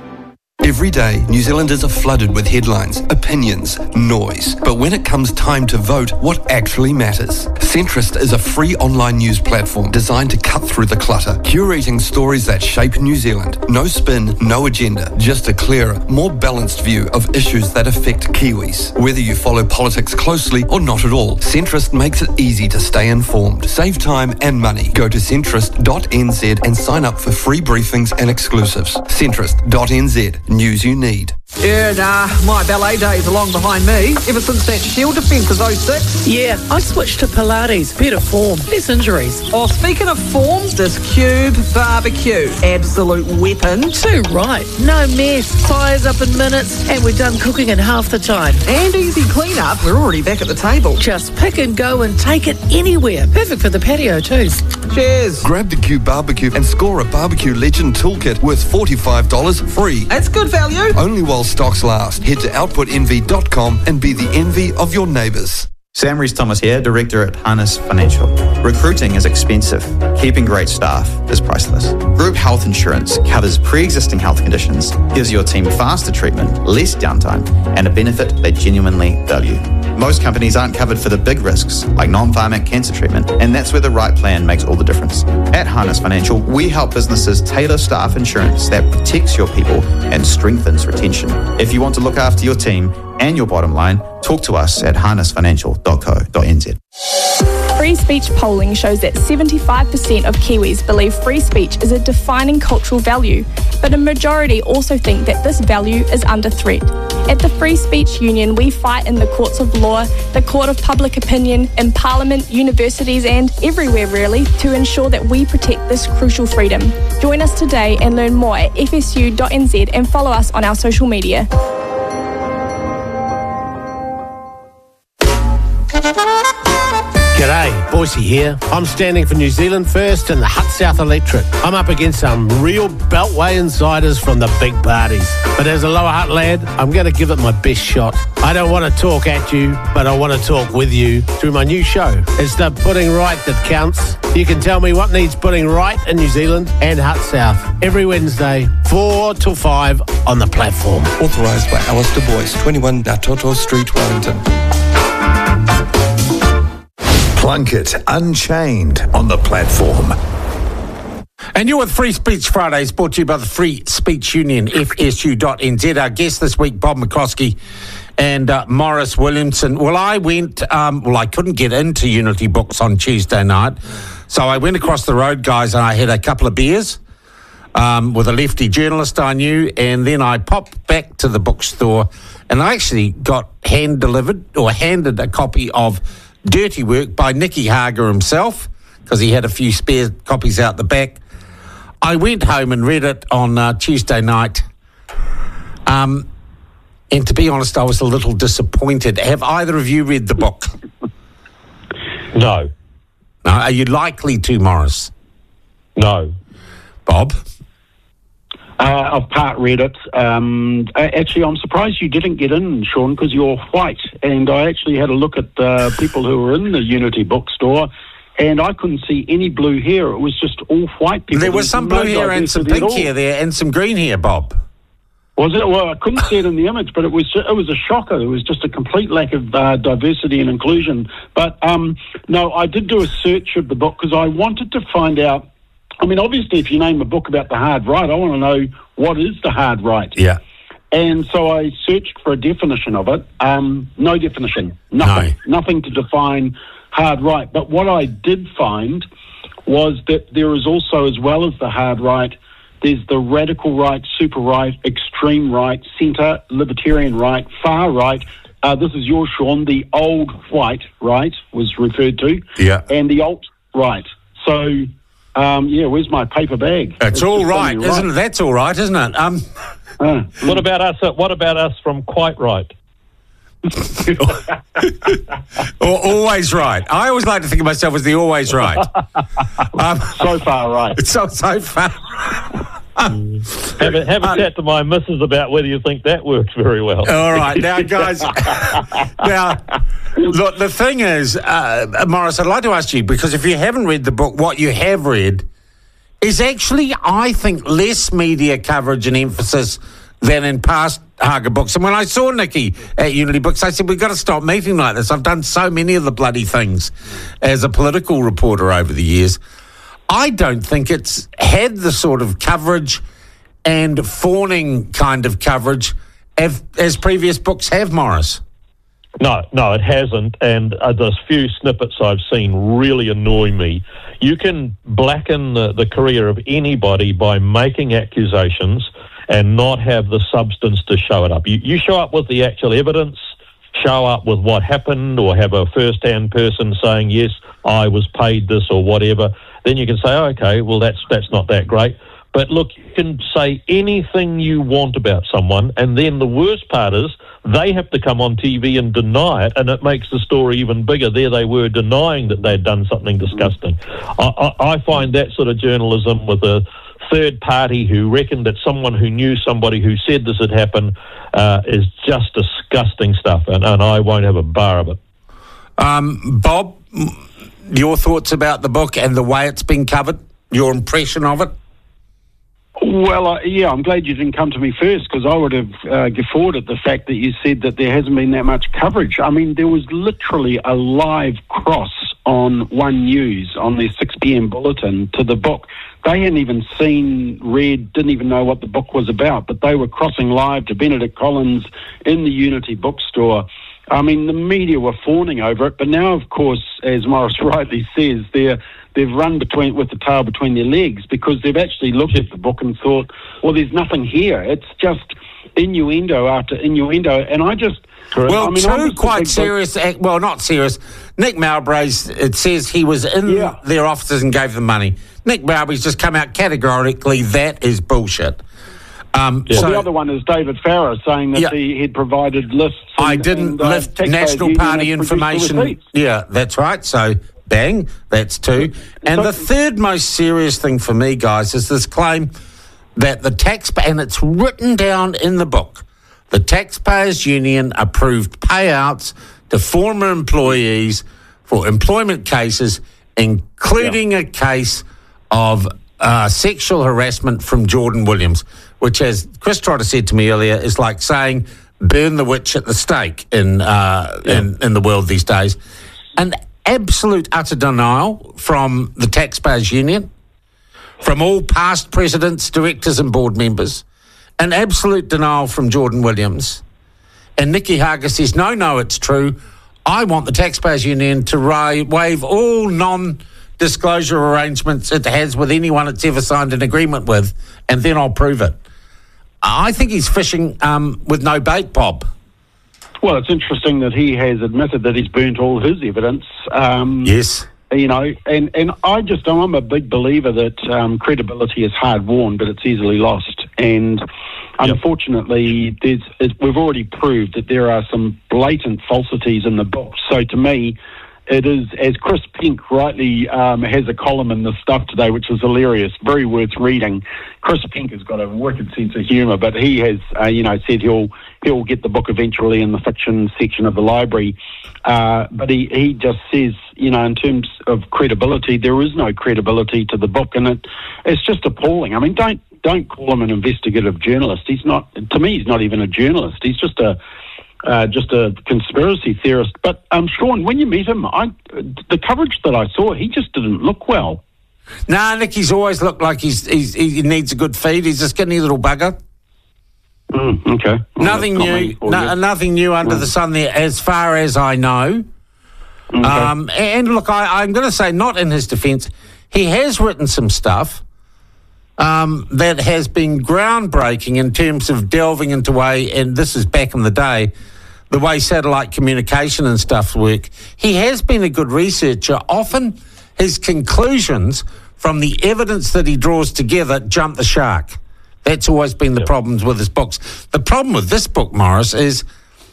Every day, New Zealanders are flooded with headlines, opinions, noise. But when it comes time to vote, what actually matters? Centrist is a free online news platform designed to cut through the clutter, curating stories that shape New Zealand. No spin, no agenda, just a clearer, more balanced view of issues that affect Kiwis. Whether you follow politics closely or not at all, Centrist makes it easy to stay informed. Save time and money. Go to centrist dot N Z and sign up for free briefings and exclusives. centrist dot N Z. News you need. Yeah, nah, my ballet days are long behind me. Ever since that Shield defence of oh six. Yeah, I switched to Pilates. Better form, less injuries. Oh, speaking of form, this Cube barbecue. Absolute weapon. Too right. No mess. Fires up in minutes, and we're done cooking in half the time. And easy clean-up. We're already back at the table. Just pick and go and take it anywhere. Perfect for the patio too. Cheers. Grab the Cube Barbecue and score a Barbecue Legend Toolkit worth forty-five dollars free. That's good value. Only while stocks last. Head to output envy dot com and be the envy of your neighbours. Sam Rees-Thomas here, Director at Harness Financial. Recruiting is expensive. Keeping great staff is priceless. Group health insurance covers pre-existing health conditions, gives your team faster treatment, less downtime, and a benefit they genuinely value. Most companies aren't covered for the big risks, like non-pharmac cancer treatment, and that's where the right plan makes all the difference. At Harness Financial, we help businesses tailor staff insurance that protects your people and strengthens retention. If you want to look after your team and your bottom line, talk to us at harness financial dot co dot n z. Free speech polling shows that seventy-five percent of Kiwis believe free speech is a defining cultural value, but a majority also think that this value is under threat. At the Free Speech Union, we fight in the courts of law, the court of public opinion, in Parliament, universities and everywhere really to ensure that we protect this crucial freedom. Join us today and learn more at f s u dot n z and follow us on our social media. G'day, Boise here. I'm standing for New Zealand First and the Hut South Electorate. I'm up against some real Beltway insiders from the big parties. But as a Lower Hutt lad, I'm going to give it my best shot. I don't want to talk at you, but I want to talk with you through my new show. It's the Putting Right that counts. You can tell me what needs putting right in New Zealand and Hut South every Wednesday, four till five on the platform. Authorised by Alistair Boyce, twenty-one Datoto Street, Wellington. Plunkett Unchained on the platform. And you're with Free Speech Fridays, brought to you by the Free Speech Union, f s u dot n z. Our guests this week, Bob McCloskey and uh, Morris Williamson. Well, I went, um, well, I couldn't get into Unity Books on Tuesday night, so I went across the road, guys, and I had a couple of beers um, with a lefty journalist I knew, and then I popped back to the bookstore, and I actually got hand-delivered, or handed a copy of Dirty Work by Nicky Hager himself, because he had a few spare copies out the back. I went home and read it on uh, Tuesday night. Um, and to be honest, I was a little disappointed. Have either of you read the book? No. No. Are you likely to, Morris? No. Bob? Uh, I've part read it. Um, actually, I'm surprised you didn't get in, Sean, because you're white. And I actually had a look at uh, people who were in the Unity bookstore, and I couldn't see any blue hair. It was just all white people. There was some blue hair and some pink hair there and some green hair, Bob. Was it? Well, I couldn't see it in the image, but it was it was a shocker. It was just a complete lack of uh, diversity and inclusion. But um, no, I did do a search of the book because I wanted to find out. I mean, obviously, if you name a book about the hard right, I want to know what is the hard right. Yeah. And so I searched for a definition of it. Um, no definition. Nothing. No. Nothing to define hard right. But what I did find was that there is also, as well as the hard right, there's the radical right, super right, extreme right, centre, libertarian right, far right. Uh, this is yours, Sean. The old white right was referred to. Yeah. And the alt right. So... Um, yeah, where's my paper bag? It's, it's all right, isn't right. it? That's all right, isn't it? Um, uh, what about us? Uh, what about us from quite right? or always right. I always like to think of myself as the always right. Um, so far right. So so far. um, have a, have a um, chat to my missus about whether you think that works very well. All right, now guys. now. Look, the thing is, uh, Morris, I'd like to ask you, because if you haven't read the book, what you have read is actually, I think, less media coverage and emphasis than in past Hager books. And when I saw Nicky at Unity Books, I said, we've got to stop meeting like this. I've done so many of the bloody things as a political reporter over the years. I don't think it's had the sort of coverage and fawning kind of coverage as, as previous books have, Morris. No, no, it hasn't, and uh, those few snippets I've seen really annoy me. You can blacken the, the career of anybody by making accusations and not have the substance to show it up. You, you show up with the actual evidence, show up with what happened, or have a first-hand person saying, yes, I was paid this or whatever, then you can say, oh, okay, well, that's that's not that great. But look, you can say anything you want about someone, and then the worst part is they have to come on T V and deny it, and it makes the story even bigger. There they were denying that they'd done something disgusting. I, I, I find that sort of journalism with a third party who reckoned that someone who knew somebody who said this had happened uh, is just disgusting stuff, and, and I won't have a bar of it. Um, Bob, your thoughts about the book and the way it's been covered? Your impression of it? Well, uh, yeah, I'm glad you didn't come to me first, because I would have uh, guffawed at the fact that you said that there hasn't been that much coverage. I mean, there was literally a live cross on One News on their six p.m. bulletin to the book. They hadn't even seen, read, didn't even know what the book was about, but they were crossing live to Benedict Collins in the Unity bookstore. I mean, the media were fawning over it, but now, of course, as Morris rightly says, they're they've run between with the tail between their legs, because they've actually looked at the book and thought, well, there's nothing here. It's just innuendo after innuendo. And I just... Well, I mean, two quite serious... Book. Well, not serious. Nick Mowbray's, it says he was in yeah. their offices and gave them money. Nick Mowbray's just come out categorically, that is bullshit. Um, yeah. so, well, the other one is David Farrar saying that yeah. he had provided lists. And, I didn't and, uh, lift National Party information. Yeah, that's right. So... Bang, that's two. And the third most serious thing for me, guys, is this claim that the taxpayer, and it's written down in the book, the Taxpayers Union approved payouts to former employees for employment cases, including yeah. a case of uh, sexual harassment from Jordan Williams, which, as Chris Trotter said to me earlier, is like saying burn the witch at the stake in, uh, yeah. in, in the world these days. And absolute utter denial from the Taxpayers Union, from all past presidents, directors and board members, an absolute denial from Jordan Williams. And Nikki Hager says, no, no, it's true. I want the Taxpayers Union to ra- waive all non-disclosure arrangements it has with anyone it's ever signed an agreement with, and then I'll prove it. I think he's fishing um, with no bait, Bob. Well, it's interesting that he has admitted that he's burnt all his evidence. Um, yes. You know, and, and I just, I'm a big believer that um, credibility is hard-won, but it's easily lost. And yep. unfortunately, there's, we've already proved that there are some blatant falsities in the book. So to me, it is, as Chris Pink rightly um, has a column in The Stuff today, which is hilarious, very worth reading. Chris Pink has got a wicked sense of humour, but he has, uh, you know, said he'll he'll get the book eventually in the fiction section of the library. Uh, but he, he just says, you know, in terms of credibility, there is no credibility to the book, and it it's just appalling. I mean, don't don't call him an investigative journalist. He's not. To me, he's not even a journalist. He's just a Uh, just a conspiracy theorist. But, um, Sean, when you meet him, I, the coverage that I saw, he just didn't look well. Nah, Nicky's always looked like he's, he's he needs a good feed. He's a skinny little bugger. Mm, okay. Well, nothing new. No, nothing new under the sun there, as far as I know. Okay. Um, and look, I, I'm going to say, not in his defence, he has written some stuff um, that has been groundbreaking in terms of delving into way, and this is back in the day, the way satellite communication and stuff work. He has been a good researcher. Often his conclusions from the evidence that he draws together jump the shark. That's always been the yep. problems with his books. The problem with this book, Morris, is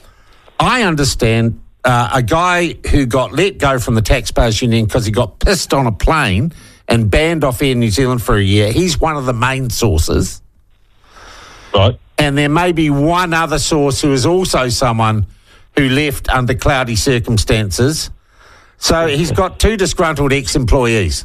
I understand uh, a guy who got let go from the Taxpayers Union because he got pissed on a plane and banned off Air New Zealand for a year. He's one of the main sources. Right. And there may be one other source who is also someone who left under cloudy circumstances. So he's got two disgruntled ex-employees.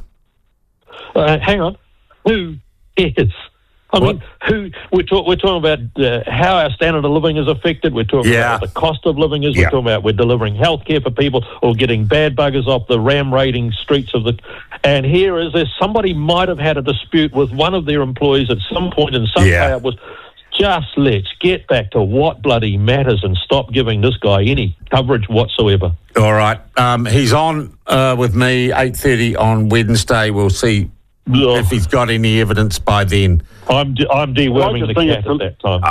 Uh, hang on. Who is? I What? mean, who we're, talk, we're talking about uh, how our standard of living is affected. We're talking Yeah. about what the cost of living is. Yeah. We're talking about we're delivering healthcare for people or getting bad buggers off the ram raiding streets of the. And here is there somebody might have had a dispute with one of their employees at some point, and some Yeah. payout was. Just let's get back to what bloody matters and stop giving this guy any coverage whatsoever. All right. Um, he's on uh, with me eight thirty on Wednesday. We'll see Ugh. if he's got any evidence by then. I'm de- I'm deworming I the just think cat it's at that time.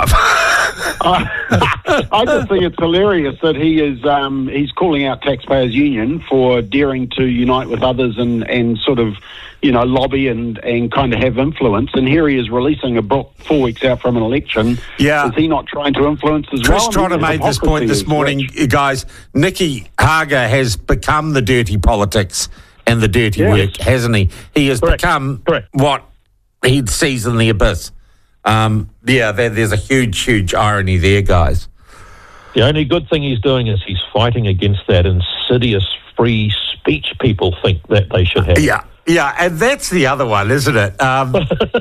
I, I just think it's hilarious that he is um, he's calling out Taxpayers Union for daring to unite with others and, and sort of, you know, lobby and, and kind of have influence. And here he is releasing a book four weeks out from an election. Yeah. Is he not trying to influence as Chris well? Trotter I mean, made this point this morning, rich. guys. Nikki Hager has become the dirty politics and the dirty Yes. work, hasn't he? He has Correct. become Correct. what he sees in the abyss. Um, yeah, there, there's a huge, huge irony there, guys. The only good thing he's doing is he's fighting against that insidious free speech people think that they should have. Yeah, yeah, and that's the other one, isn't it? Um,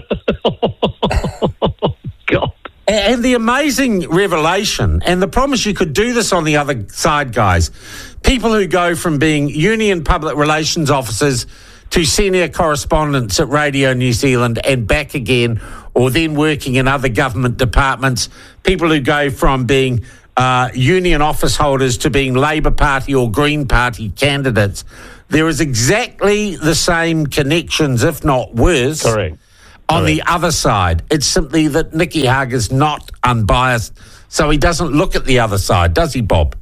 God. And the amazing revelation, and the promise you could do this on the other side, guys. People who go from being union public relations officers to senior correspondents at Radio New Zealand and back again, or then working in other government departments. People who go from being uh, union office holders to being Labour Party or Green Party candidates. There is exactly the same connections, if not worse. Correct. On Correct. the other side, it's simply that Nicky Hager's not unbiased, so he doesn't look at the other side, does he, Bob?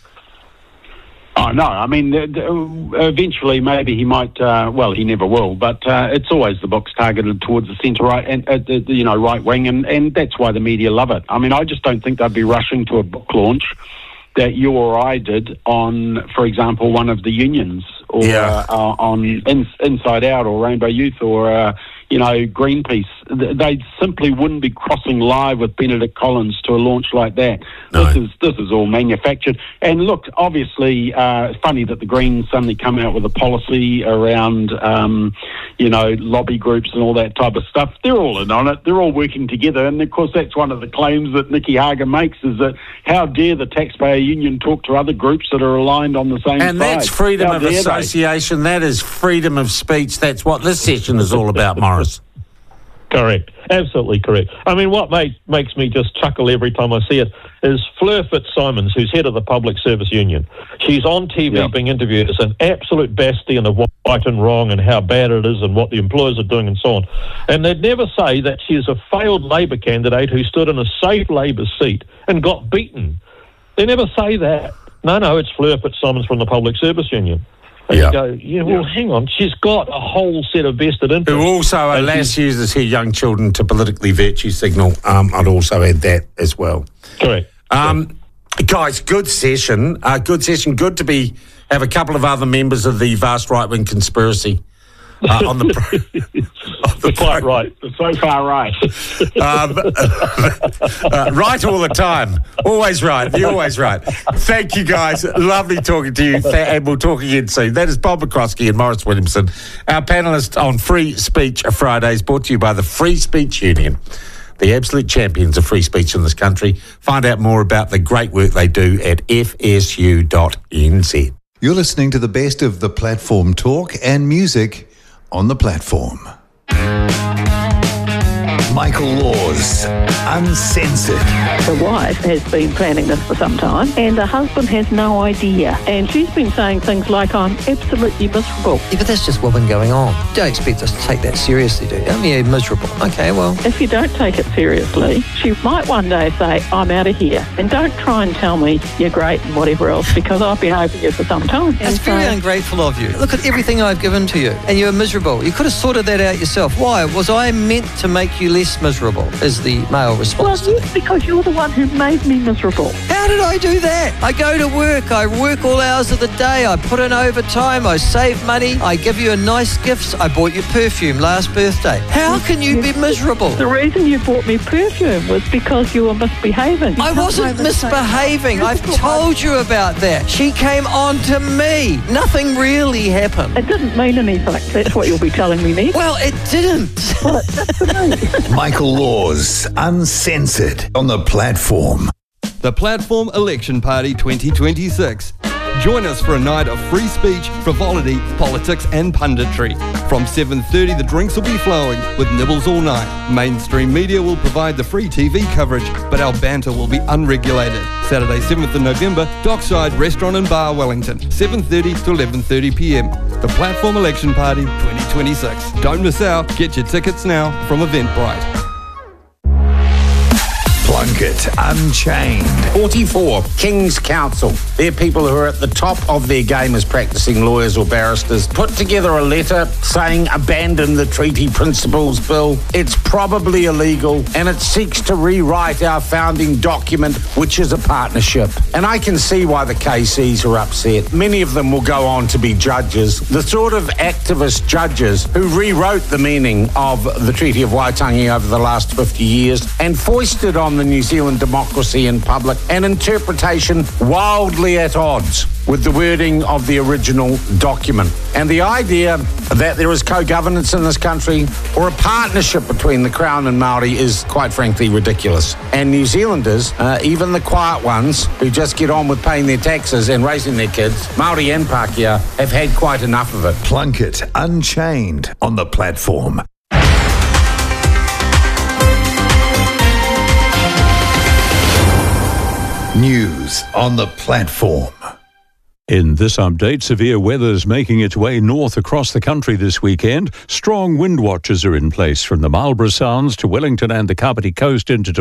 Oh, no. I mean, th- th- eventually maybe he might, uh, well, he never will, but uh, it's always the box targeted towards the centre-right and, uh, the, the, you know, right-wing, and, and that's why the media love it. I mean, I just don't think they'd be rushing to a book launch that you or I did on, for example, one of the unions, or Yeah. uh, on in, Inside Out or Rainbow Youth or, uh, you know, Greenpeace. They simply wouldn't be crossing live with Benedict Collins to a launch like that. No. This is this is all manufactured. And look, obviously, uh, it's funny that the Greens suddenly come out with a policy around, um, you know, lobby groups and all that type of stuff. They're all in on it. They're all working together. And, of course, that's one of the claims that Nicky Hager makes, is that how dare the taxpayer union talk to other groups that are aligned on the same And side? that's freedom How of dare they? association. That is freedom of speech. That's what this session is all about, Morris. Correct. Absolutely correct. I mean, what make, makes me just chuckle every time I see it is Fleur Fitzsimons, who's head of the Public Service Union. She's on T V Yeah. being interviewed as an absolute bastion of right and wrong and how bad it is and what the employers are doing and so on. And they'd never say that she's a failed Labor candidate who stood in a safe Labor seat and got beaten. They never say that. No, no, it's Fleur Fitzsimons from the Public Service Union. And Yeah. you go, yeah, well, hang on, she's got a whole set of vested interests. Who also, And alas, she's- uses her young children to politically virtue signal. Um, I'd also add that as well. Correct. Um, guys, good session. Uh, good session. Good to be have a couple of other members of the vast right-wing conspiracy uh, on the. Pro- on the Quite pro- right. So far right. Um, uh, right all the time. Always right. You're always right. Thank you, guys. Lovely talking to you. Th- and we'll talk again soon. That is Bob McCroskey and Morris Williamson, our panellists on Free Speech Fridays, brought to you by the Free Speech Union, the absolute champions of free speech in this country. Find out more about the great work they do at f s u dot n z. You're listening to the best of the platform talk and music on the platform. Michael Laws, Uncensored. The wife has been planning this for some time, and the husband has no idea. And she's been saying things like, I'm absolutely miserable. Yeah, but that's just what's been going on. Don't expect us to take that seriously, do you? I mean, you're miserable. Okay, well. If you don't take it seriously, she might one day say, I'm out of here. And don't try and tell me you're great and whatever else, because I've been over you for some time. That's very ungrateful of you. Look at everything I've given to you, and you're miserable. You could have sorted that out yourself. Why? Was I meant to make you less miserable, is the male response Well, to yes, because you're the one who made me miserable. How did I do that? I go to work, I work all hours of the day, I put in overtime, I save money, I give you a nice gifts, I bought you perfume last birthday. How can you be miserable? The reason you bought me perfume was because you were misbehaving. I wasn't misbehaving. I've told you about that. She came on to me. Nothing really happened. It didn't mean anything. That's what you'll be telling me next. Well, it didn't. Well, that's the me. Michael Laws, Uncensored, on the platform. The Platform Election Party twenty twenty-six. Join us for a night of free speech, frivolity, politics and punditry. From seven thirty, the drinks will be flowing with nibbles all night. Mainstream media will provide the free T V coverage, but our banter will be unregulated. Saturday, seventh of November, Dockside Restaurant and Bar, Wellington, seven thirty to eleven thirty p m. The Platform Election Party twenty twenty-six. Don't miss out. Get your tickets now from Eventbrite. Plunkett Unchained. forty-four, King's Council. They're people who are at the top of their game as practising lawyers or barristers. Put together a letter saying abandon the treaty principles bill. It's probably illegal and it seeks to rewrite our founding document, which is a partnership. And I can see why the K Cs are upset. Many of them will go on to be judges. The sort of activist judges who rewrote the meaning of the Treaty of Waitangi over the last fifty years and foisted on the New Zealand Zealand democracy in public, an interpretation wildly at odds with the wording of the original document. And the idea that there is co-governance in this country or a partnership between the Crown and Māori is quite frankly ridiculous. And New Zealanders, uh, even the quiet ones who just get on with paying their taxes and raising their kids, Māori and Pākehā, have had quite enough of it. Plunkett Unchained on the platform. News on the platform. In this update, severe weather's making its way north across the country this weekend. Strong wind watches are in place from the Marlborough Sounds to Wellington and the Kapiti Coast into